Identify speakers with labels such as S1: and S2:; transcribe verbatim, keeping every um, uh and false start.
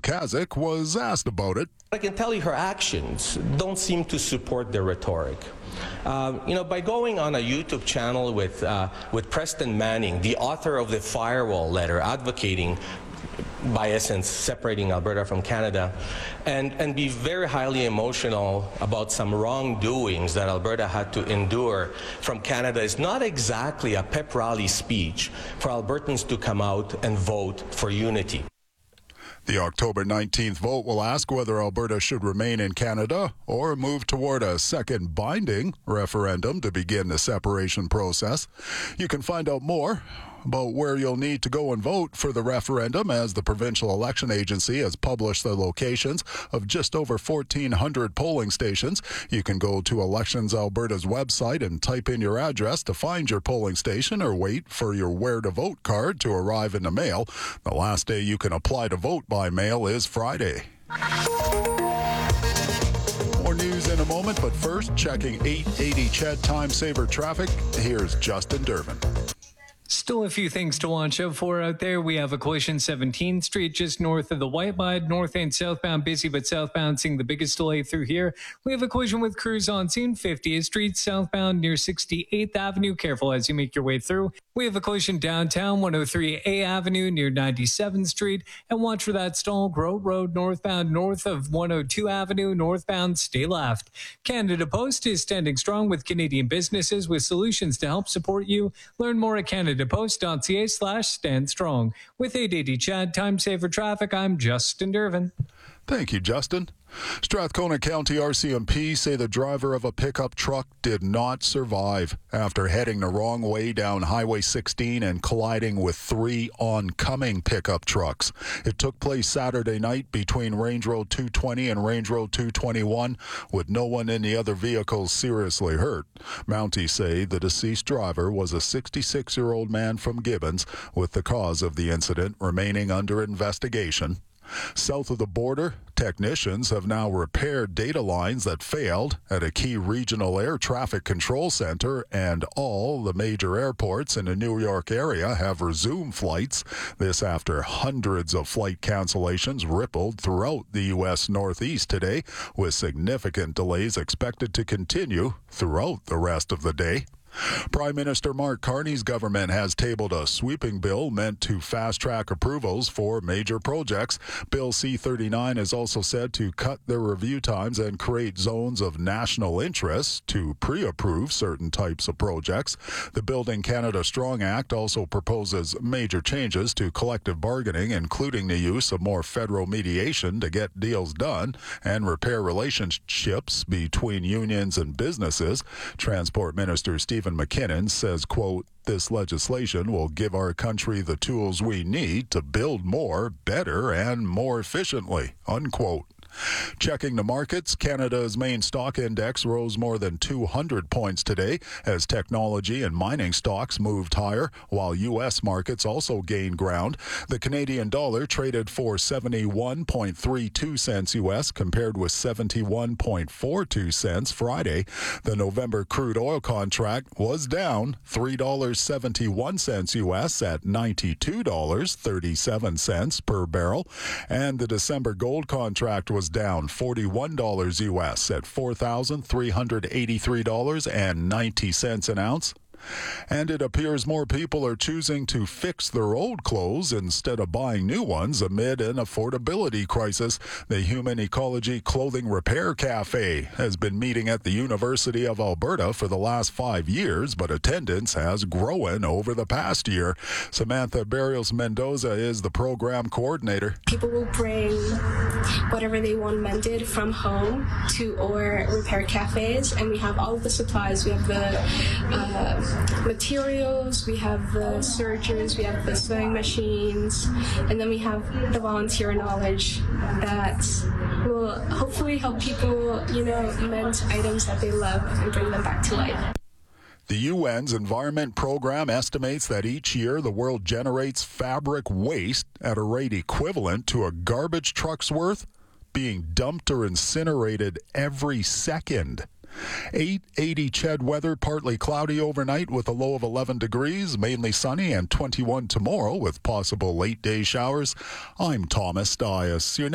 S1: Kazik was asked about it.
S2: I can tell you her actions don't seem to support their rhetoric. Um, you know, by going on a YouTube channel with, uh, with Preston Manning, the author of the Firewall Letter, advocating, by essence, separating Alberta from Canada, and, and be very highly emotional about some wrongdoings that Alberta had to endure from Canada is not exactly a pep rally speech for Albertans to come out and vote for unity.
S1: The October nineteenth vote will ask whether Alberta should remain in Canada or move toward a second binding referendum to begin the separation process. You can find out more about where you'll need to go and vote for the referendum, as the Provincial Election Agency has published the locations of just over fourteen hundred polling stations. You can go to Elections Alberta's website and type in your address to find your polling station, or wait for your Where to Vote card to arrive in the mail. The last day you can apply to vote by mail is Friday. More news in a moment, but first, checking eight eighty C H E D Time Saver traffic. Here's Justin Durbin.
S3: Still a few things to watch out for out there. We have a collision seventeenth Street just north of the Whitebud. North and southbound busy, but southbound seeing the biggest delay through here. We have a collision with crews on scene fiftieth Street southbound near sixty-eighth Avenue. Careful as you make your way through. We have a collision downtown one oh three A Avenue near ninety-seventh Street. And watch for that stall. Grove Road northbound north of one oh two Avenue. Northbound stay left. Canada Post is standing strong with Canadian businesses with solutions to help support you. Learn more at Canada Post.ca slash stand strong. With eight eighty C H E D Time Saver Traffic, I'm Justin Durbin.
S1: Thank you, Justin. Strathcona County R C M P say the driver of a pickup truck did not survive after heading the wrong way down Highway sixteen and colliding with three oncoming pickup trucks. It took place Saturday night between Range Road two twenty and Range Road two twenty-one, with no one in the other vehicles seriously hurt. Mounties say the deceased driver was a sixty-six-year-old man from Gibbons, with the cause of the incident remaining under investigation. South of the border, technicians have now repaired data lines that failed at a key regional air traffic control center, and all the major airports in the New York area have resumed flights. This after hundreds of flight cancellations rippled throughout the U S Northeast today, with significant delays expected to continue throughout the rest of the day. Prime Minister Mark Carney's government has tabled a sweeping bill meant to fast-track approvals for major projects. Bill C thirty-nine is also said to cut their review times and create zones of national interest to pre-approve certain types of projects. The Building Canada Strong Act also proposes major changes to collective bargaining, including the use of more federal mediation to get deals done and repair relationships between unions and businesses. Transport Minister Stephen McKinnon says, quote, "This legislation will give our country the tools we need to build more, better, and more efficiently," unquote. Checking the markets, Canada's main stock index rose more than two hundred points today as technology and mining stocks moved higher, while U S markets also gained ground. The Canadian dollar traded for seventy-one point three two cents U S compared with seventy-one point four two cents Friday. The November crude oil contract was down three dollars and seventy-one cents U S at ninety-two dollars and thirty-seven cents per barrel, and the December gold contract was down forty-one dollars U S at four thousand three hundred eighty-three dollars and ninety cents an ounce. And it appears more people are choosing to fix their old clothes instead of buying new ones amid an affordability crisis. The Human Ecology Clothing Repair Cafe has been meeting at the University of Alberta for the last five years, but attendance has grown over the past year. Samantha Barrios Mendoza is the program coordinator.
S4: People will bring whatever they want mended from home to our repair cafes, and we have all of the supplies. We have the uh, materials, we have the sergers, we have the sewing machines, and then we have the volunteer knowledge that will hopefully help people, you know, mend items that they love and bring them back to life.
S1: The U N's Environment Program estimates that each year the world generates fabric waste at a rate equivalent to a garbage truck's worth being dumped or incinerated every second. eight eighty C H E D weather, partly cloudy overnight with a low of eleven degrees, mainly sunny, and twenty-one tomorrow with possible late day showers. I'm Thomas Dias. Your